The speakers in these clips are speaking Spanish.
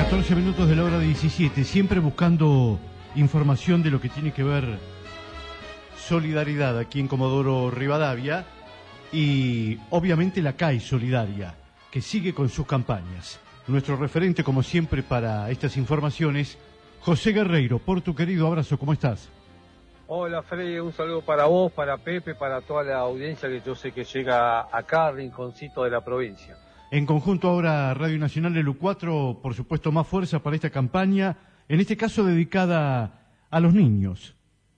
14 minutos de la hora 17, siempre buscando información de lo que tiene que ver solidaridad aquí en Comodoro Rivadavia y obviamente la CAI Solidaria, que sigue con sus campañas. Nuestro referente, como siempre, para estas informaciones, José Guerreiro. Por tu querido abrazo, ¿cómo estás? Hola Freddy, un saludo para vos, para Pepe, para toda la audiencia que yo sé que llega acá, rinconcito de la provincia. En conjunto ahora Radio Nacional del U4, por supuesto, más fuerza para esta campaña, en este caso dedicada a los niños.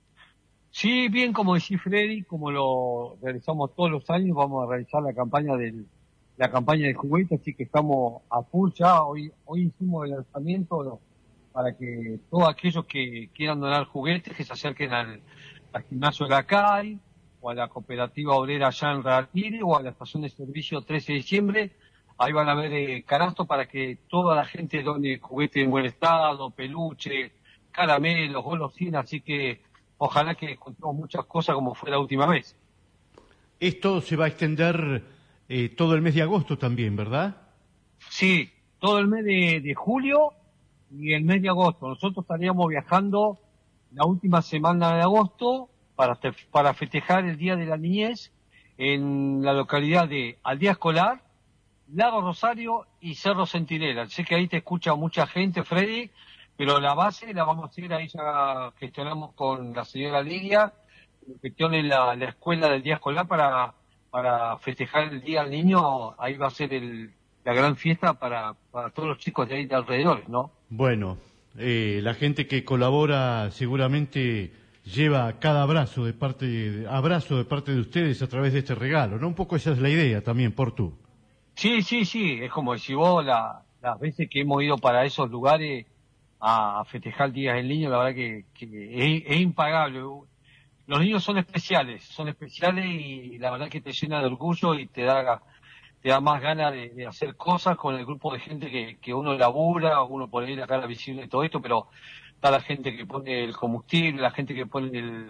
Sí, bien, como decís Freddy, como lo realizamos todos los años, vamos a realizar la campaña de juguetes, así que estamos a full ya. Hoy hicimos el lanzamiento para que todos aquellos que quieran donar juguetes, que se acerquen al gimnasio de la CAI, o a la cooperativa obrera allá en Radatiri, o a la estación de servicio 13 de diciembre. Ahí van a ver canastos para que toda la gente done juguetes en buen estado, peluche, caramelos, golosinas, así que ojalá que encontremos muchas cosas como fue la última vez. Esto se va a extender todo el mes de agosto también, ¿verdad? Sí, todo el mes de julio y el mes de agosto. Nosotros estaríamos viajando la última semana de agosto para festejar el Día de la Niñez en la localidad de Aldea Escolar, Lago Rosario y Cerro Centinela. Sé que ahí te escucha mucha gente, Freddy, pero la base la vamos a hacer, ahí ya gestionamos con la señora Lidia, gestione la escuela del día escolar para festejar el Día del Niño. Ahí va a ser la gran fiesta para todos los chicos de ahí de alrededor, ¿no? Bueno, la gente que colabora seguramente lleva cada abrazo de parte de ustedes a través de este regalo, ¿no? Un poco esa es la idea también, por tú. Sí, es como decís vos, las veces que hemos ido para esos lugares a festejar el Día del Niño, la verdad que es impagable. Los niños son especiales y la verdad que te llena de orgullo y te da más ganas de hacer cosas con el grupo de gente que uno labura, uno pone la cara visible y todo esto, pero está la gente que pone el combustible, la gente que pone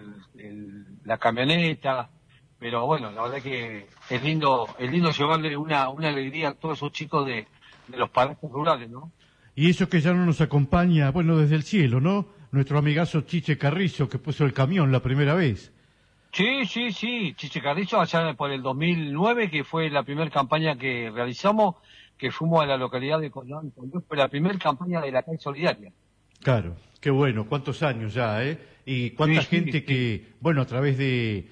la camioneta. Pero bueno, la verdad que es lindo llevarle una alegría a todos esos chicos de los parajes rurales, ¿no? Y eso que ya no nos acompaña, bueno, desde el cielo, ¿no? Nuestro amigazo Chiche Carrizo, que puso el camión la primera vez. Sí, Chiche Carrizo, allá por el 2009, que fue la primera campaña que realizamos, que fuimos a la localidad de Colón, fue la primera campaña de la CAI Solidaria. Claro, qué bueno, cuántos años ya, ¿eh? Y cuánta gente que, bueno, a través de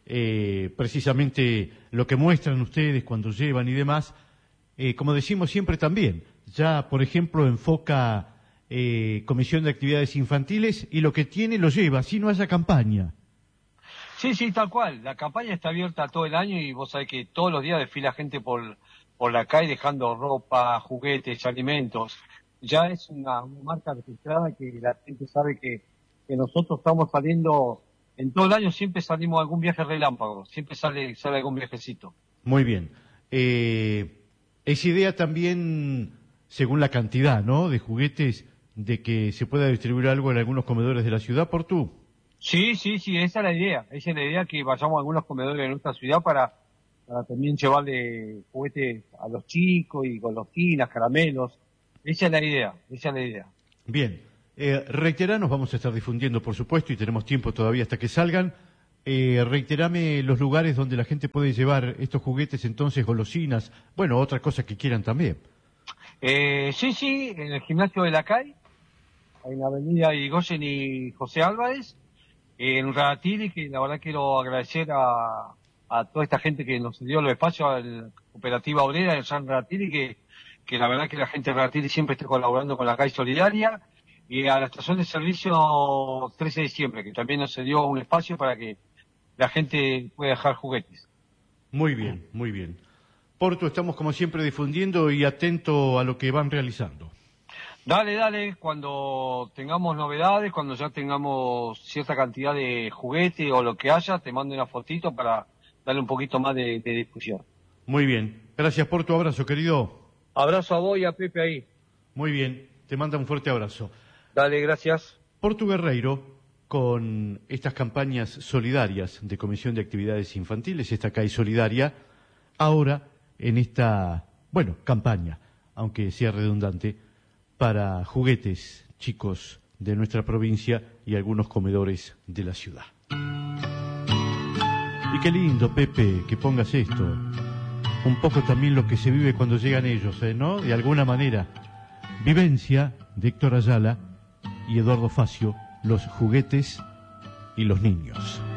precisamente lo que muestran ustedes cuando llevan y demás, como decimos siempre también, ya por ejemplo enfoca Comisión de Actividades Infantiles y lo que tiene lo lleva, así no haya campaña. Sí, tal cual, la campaña está abierta todo el año y vos sabés que todos los días desfila gente por la calle dejando ropa, juguetes, alimentos. Ya es una marca registrada que la gente sabe que nosotros estamos saliendo. En todo el año siempre salimos a algún viaje relámpago, siempre sale algún viajecito. Muy bien. Es idea también, según la cantidad, ¿no?, de juguetes, de que se pueda distribuir algo en algunos comedores de la ciudad, por tú. Sí, esa es la idea. Esa es la idea, que vayamos a algunos comedores de nuestra ciudad para también llevarle juguetes a los chicos y golosinas, caramelos. Esa es la idea. Bien. Reiteranos, vamos a estar difundiendo, por supuesto, y tenemos tiempo todavía hasta que salgan. Reiterame los lugares donde la gente puede llevar estos juguetes, entonces, golosinas, bueno, otra cosa que quieran también. Sí, en el gimnasio de la CAI, en la avenida Irigoyen y José Álvarez, en Radatiri, que la verdad quiero agradecer a toda esta gente que nos dio los espacios, a la cooperativa obrera de San Radatiri, que la verdad que la gente de Radatiri siempre está colaborando con la CAI Solidaria, y a la estación de servicio 13 de diciembre, que también nos dio un espacio para que la gente pueda dejar juguetes. Muy bien, muy bien. Porto, estamos como siempre difundiendo y atento a lo que van realizando. Dale, cuando tengamos novedades, cuando ya tengamos cierta cantidad de juguete o lo que haya, te mando una fotito para darle un poquito más de difusión. Muy bien, gracias por tu abrazo, querido. Abrazo a vos y a Pepe ahí. Muy bien, te manda un fuerte abrazo. Dale, gracias. Portu Guerreiro, con estas campañas solidarias de Comisión de Actividades Infantiles, esta CAI Solidaria, ahora en esta, campaña, aunque sea redundante, para juguetes chicos de nuestra provincia y algunos comedores de la ciudad. Y qué lindo, Pepe, que pongas esto. Un poco también lo que se vive cuando llegan ellos, ¿no? De alguna manera. Vivencia de Héctor Ayala y Eduardo Facio, los juguetes y los niños.